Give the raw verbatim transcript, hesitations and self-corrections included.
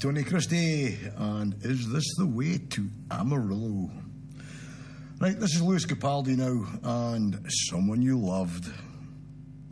Tony Christie, and Is This the Way to Amarillo? Right, this is Lewis Capaldi now, and Someone You Loved.